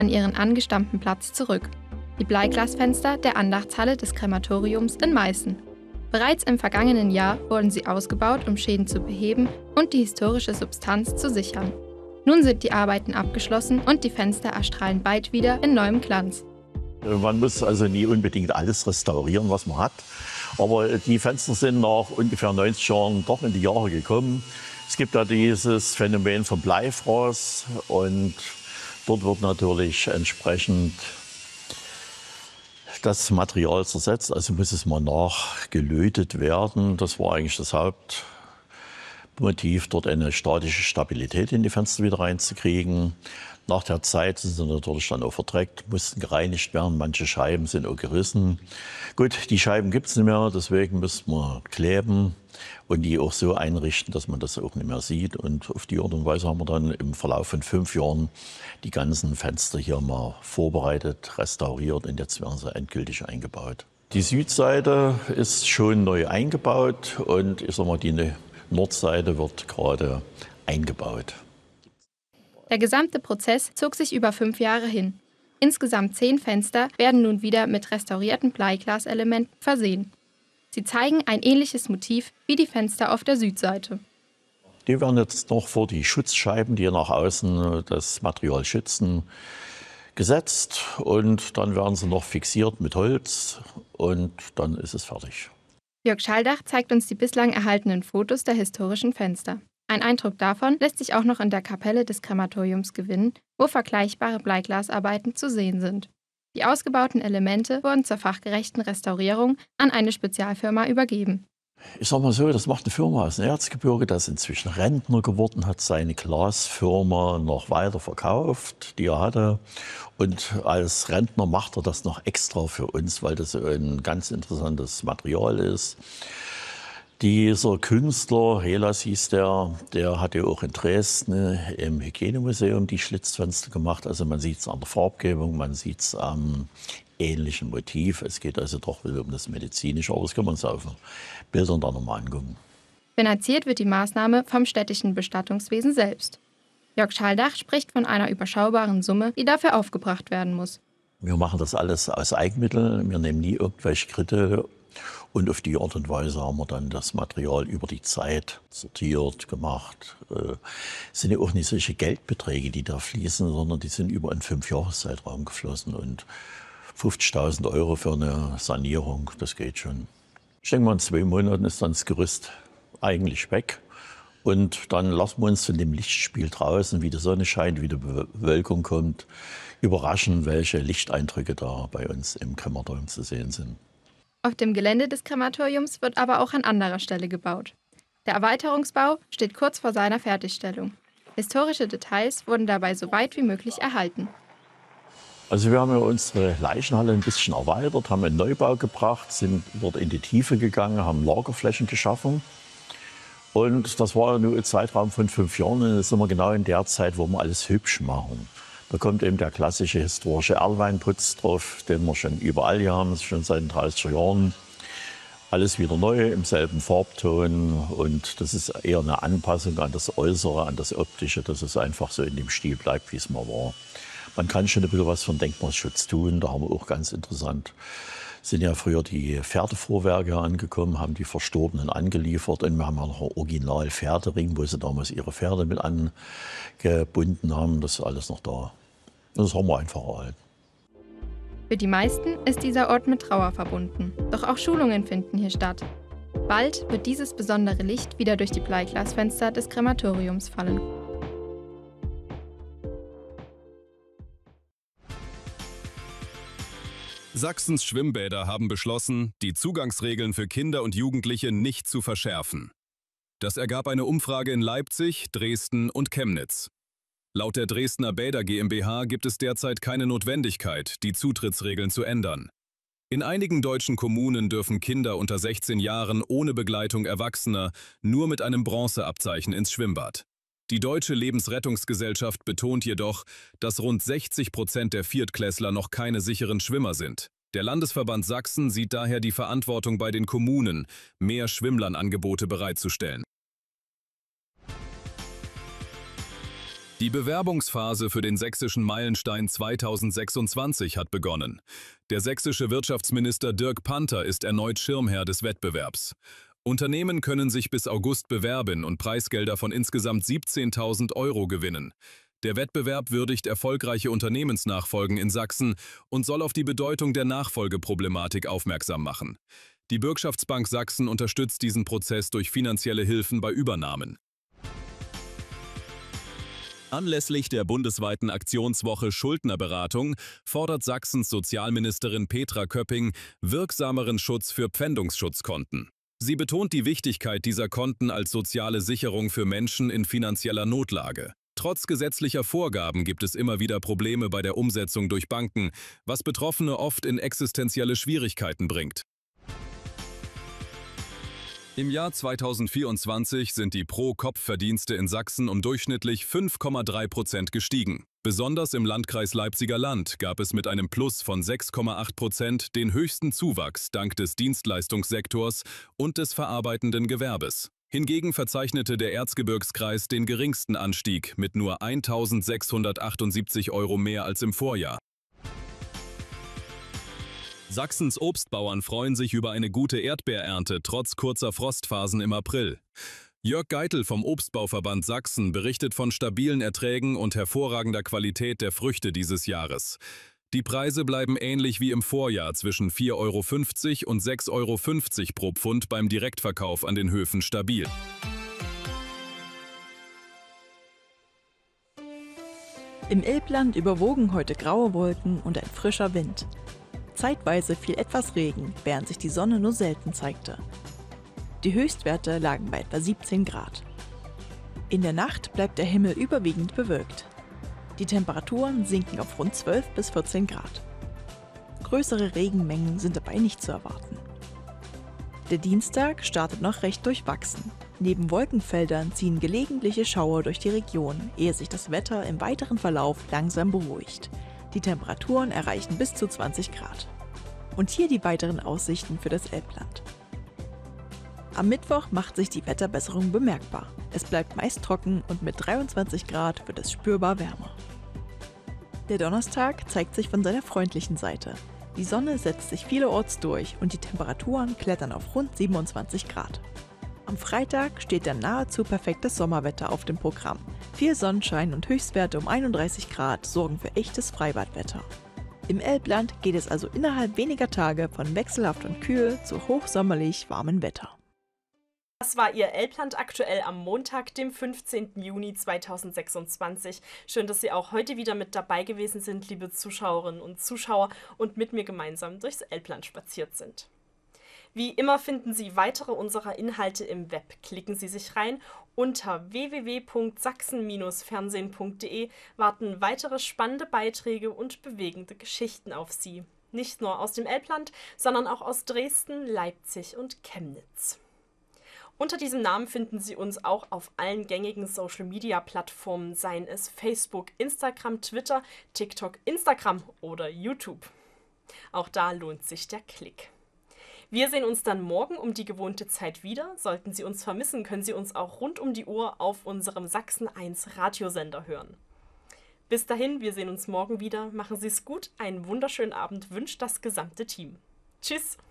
an ihren angestammten Platz zurück. Die Bleiglasfenster der Andachtshalle des Krematoriums in Meißen. Bereits im vergangenen Jahr wurden sie ausgebaut, um Schäden zu beheben und die historische Substanz zu sichern. Nun sind die Arbeiten abgeschlossen und die Fenster erstrahlen bald wieder in neuem Glanz. Man muss also nie unbedingt alles restaurieren, was man hat. Aber die Fenster sind nach ungefähr 90 Jahren doch in die Jahre gekommen. Es gibt da dieses Phänomen von Bleifraß und dort wird natürlich entsprechend das Material zersetzt, also muss es mal nachgelötet werden. Das war eigentlich das Hauptmotiv, dort eine statische Stabilität in die Fenster wieder reinzukriegen. Nach der Zeit sind sie natürlich dann auch verdreckt, mussten gereinigt werden. Manche Scheiben sind auch gerissen. Gut, die Scheiben gibt es nicht mehr, deswegen müssen wir kleben und die auch so einrichten, dass man das auch nicht mehr sieht. Und auf die Art und Weise haben wir dann im Verlauf von 5 Jahren die ganzen Fenster hier mal vorbereitet, restauriert und jetzt werden sie endgültig eingebaut. Die Südseite ist schon neu eingebaut und ich sag mal, die Nordseite wird gerade eingebaut. Der gesamte Prozess zog sich über 5 Jahre hin. Insgesamt 10 Fenster werden nun wieder mit restaurierten Bleiglaselementen versehen. Sie zeigen ein ähnliches Motiv wie die Fenster auf der Südseite. Die werden jetzt noch vor die Schutzscheiben, die nach außen das Material schützen, gesetzt. Und dann werden sie noch fixiert mit Holz und dann ist es fertig. Jörg Schaldach zeigt uns die bislang erhaltenen Fotos der historischen Fenster. Ein Eindruck davon lässt sich auch noch in der Kapelle des Krematoriums gewinnen, wo vergleichbare Bleiglasarbeiten zu sehen sind. Die ausgebauten Elemente wurden zur fachgerechten Restaurierung an eine Spezialfirma übergeben. Ich sag mal so, das macht eine Firma aus dem Erzgebirge, das inzwischen Rentner geworden, hat seine Glasfirma noch weiter verkauft, die er hatte. Und als Rentner macht er das noch extra für uns, weil das ein ganz interessantes Material ist. Dieser Künstler, Helas hieß der hat ja auch in Dresden im Hygienemuseum die Schlitzfenster gemacht. Also man sieht es an der Farbgebung, man sieht es am ähnlichen Motiv. Es geht also doch wieder um das Medizinische, aber das kann man uns auf Bildern dann nochmal angucken. Finanziert wird die Maßnahme vom städtischen Bestattungswesen selbst. Jörg Schaldach spricht von einer überschaubaren Summe, die dafür aufgebracht werden muss. Wir machen das alles aus Eigenmitteln, wir nehmen nie irgendwelche Kredite. Und auf die Art und Weise haben wir dann das Material über die Zeit sortiert, gemacht. Es sind ja auch nicht solche Geldbeträge, die da fließen, sondern die sind über einen 5-Jahres-Zeitraum geflossen. Und 50.000 € für eine Sanierung, das geht schon. Ich denke mal, in 2 Monaten ist dann das Gerüst eigentlich weg. Und dann lassen wir uns von dem Lichtspiel draußen, wie die Sonne scheint, wie die Bewölkung kommt, überraschen, welche Lichteindrücke da bei uns im Krematorium zu sehen sind. Auf dem Gelände des Krematoriums wird aber auch an anderer Stelle gebaut. Der Erweiterungsbau steht kurz vor seiner Fertigstellung. Historische Details wurden dabei so weit wie möglich erhalten. Also wir haben ja unsere Leichenhalle ein bisschen erweitert, haben einen Neubau gebracht, sind dort in die Tiefe gegangen, haben Lagerflächen geschaffen. Und das war nur ein Zeitraum von 5 Jahren und jetzt sind wir genau in der Zeit, wo wir alles hübsch machen. Da kommt eben der klassische historische Erlweinputz drauf, den wir schon überall hier haben, schon seit den 30er Jahren. Alles wieder neu, im selben Farbton und das ist eher eine Anpassung an das Äußere, an das Optische, dass es einfach so in dem Stil bleibt, wie es mal war. Man kann schon ein bisschen was für den Denkmalschutz tun, da haben wir auch ganz interessant. Sind ja früher die Pferdefuhrwerke angekommen, haben die Verstorbenen angeliefert und wir haben auch noch einen Original-Pferdering, wo sie damals ihre Pferde mit angebunden haben. Das ist alles noch da. Das haben wir einfach erhalten. Für die meisten ist dieser Ort mit Trauer verbunden. Doch auch Schulungen finden hier statt. Bald wird dieses besondere Licht wieder durch die Bleiglasfenster des Krematoriums fallen. Sachsens Schwimmbäder haben beschlossen, die Zugangsregeln für Kinder und Jugendliche nicht zu verschärfen. Das ergab eine Umfrage in Leipzig, Dresden und Chemnitz. Laut der Dresdner Bäder GmbH gibt es derzeit keine Notwendigkeit, die Zutrittsregeln zu ändern. In einigen deutschen Kommunen dürfen Kinder unter 16 Jahren ohne Begleitung Erwachsener nur mit einem Bronzeabzeichen ins Schwimmbad. Die Deutsche Lebensrettungsgesellschaft betont jedoch, dass rund 60% der Viertklässler noch keine sicheren Schwimmer sind. Der Landesverband Sachsen sieht daher die Verantwortung bei den Kommunen, mehr Schwimmlernangebote bereitzustellen. Die Bewerbungsphase für den sächsischen Meilenstein 2026 hat begonnen. Der sächsische Wirtschaftsminister Dirk Panther ist erneut Schirmherr des Wettbewerbs. Unternehmen können sich bis August bewerben und Preisgelder von insgesamt 17.000 € gewinnen. Der Wettbewerb würdigt erfolgreiche Unternehmensnachfolgen in Sachsen und soll auf die Bedeutung der Nachfolgeproblematik aufmerksam machen. Die Bürgschaftsbank Sachsen unterstützt diesen Prozess durch finanzielle Hilfen bei Übernahmen. Anlässlich der bundesweiten Aktionswoche Schuldnerberatung fordert Sachsens Sozialministerin Petra Köpping wirksameren Schutz für Pfändungsschutzkonten. Sie betont die Wichtigkeit dieser Konten als soziale Sicherung für Menschen in finanzieller Notlage. Trotz gesetzlicher Vorgaben gibt es immer wieder Probleme bei der Umsetzung durch Banken, was Betroffene oft in existenzielle Schwierigkeiten bringt. Im Jahr 2024 sind die Pro-Kopf-Verdienste in Sachsen um durchschnittlich 5,3% gestiegen. Besonders im Landkreis Leipziger Land gab es mit einem Plus von 6,8% den höchsten Zuwachs dank des Dienstleistungssektors und des verarbeitenden Gewerbes. Hingegen verzeichnete der Erzgebirgskreis den geringsten Anstieg mit nur 1.678 € mehr als im Vorjahr. Sachsens Obstbauern freuen sich über eine gute Erdbeerernte trotz kurzer Frostphasen im April. Jörg Geitel vom Obstbauverband Sachsen berichtet von stabilen Erträgen und hervorragender Qualität der Früchte dieses Jahres. Die Preise bleiben ähnlich wie im Vorjahr zwischen 4,50 € und 6,50 € pro Pfund beim Direktverkauf an den Höfen stabil. Im Elbland überwogen heute graue Wolken und ein frischer Wind. Zeitweise fiel etwas Regen, während sich die Sonne nur selten zeigte. Die Höchstwerte lagen bei etwa 17 Grad. In der Nacht bleibt der Himmel überwiegend bewölkt. Die Temperaturen sinken auf rund 12 bis 14 Grad. Größere Regenmengen sind dabei nicht zu erwarten. Der Dienstag startet noch recht durchwachsen. Neben Wolkenfeldern ziehen gelegentliche Schauer durch die Region, ehe sich das Wetter im weiteren Verlauf langsam beruhigt. Die Temperaturen erreichen bis zu 20 Grad. Und hier die weiteren Aussichten für das Elbland. Am Mittwoch macht sich die Wetterbesserung bemerkbar. Es bleibt meist trocken und mit 23 Grad wird es spürbar wärmer. Der Donnerstag zeigt sich von seiner freundlichen Seite. Die Sonne setzt sich vielerorts durch und die Temperaturen klettern auf rund 27 Grad. Am Freitag steht dann nahezu perfektes Sommerwetter auf dem Programm. Viel Sonnenschein und Höchstwerte um 31 Grad sorgen für echtes Freibadwetter. Im Elbland geht es also innerhalb weniger Tage von wechselhaft und kühl zu hochsommerlich warmem Wetter. Das war Ihr Elbland aktuell am Montag, dem 15. Juni 2026. Schön, dass Sie auch heute wieder mit dabei gewesen sind, liebe Zuschauerinnen und Zuschauer, und mit mir gemeinsam durchs Elbland spaziert sind. Wie immer finden Sie weitere unserer Inhalte im Web. Klicken Sie sich rein. Unter www.sachsen-fernsehen.de warten weitere spannende Beiträge und bewegende Geschichten auf Sie. Nicht nur aus dem Elbland, sondern auch aus Dresden, Leipzig und Chemnitz. Unter diesem Namen finden Sie uns auch auf allen gängigen Social-Media-Plattformen, seien es Facebook, Instagram, Twitter, TikTok, Instagram oder YouTube. Auch da lohnt sich der Klick. Wir sehen uns dann morgen um die gewohnte Zeit wieder. Sollten Sie uns vermissen, können Sie uns auch rund um die Uhr auf unserem Sachsen 1 Radiosender hören. Bis dahin, wir sehen uns morgen wieder. Machen Sie es gut, einen wunderschönen Abend wünscht das gesamte Team. Tschüss!